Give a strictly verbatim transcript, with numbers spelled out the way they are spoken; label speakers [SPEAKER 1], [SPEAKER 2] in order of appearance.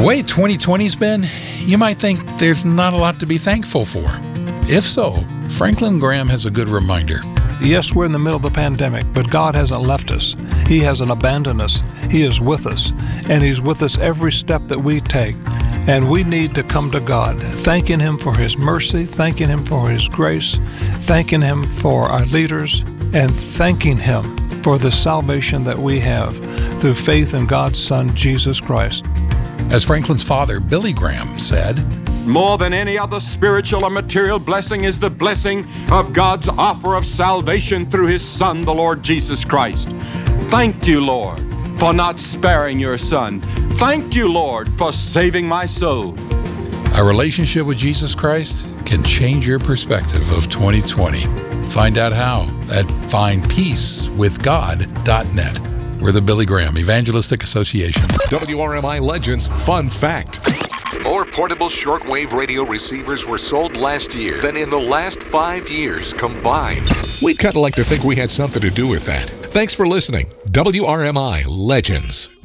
[SPEAKER 1] The way twenty twenty's been, you might think there's not a lot to be thankful for. If so, Franklin Graham has a good reminder.
[SPEAKER 2] Yes, we're in the middle of the pandemic, but God hasn't left us. He hasn't abandoned us. He is with us, and He's with us every step that we take. And we need to come to God, thanking Him for His mercy, thanking Him for His grace, thanking Him for our leaders, and thanking Him for the salvation that we have through faith in God's Son, Jesus Christ.
[SPEAKER 1] As Franklin's father, Billy Graham, said,
[SPEAKER 3] "More than any other spiritual or material blessing is the blessing of God's offer of salvation through His Son, the Lord Jesus Christ. Thank you, Lord, for not sparing your Son. Thank you, Lord, for saving my soul."
[SPEAKER 1] A relationship with Jesus Christ can change your perspective of twenty twenty. Find out how at find peace with god dot net. We're the Billy Graham Evangelistic Association.
[SPEAKER 4] W R M I Legends Fun Fact. More portable shortwave radio receivers were sold last year than in the last five years combined. We'd kind of like to think we had something to do with that. Thanks for listening. W R M I Legends.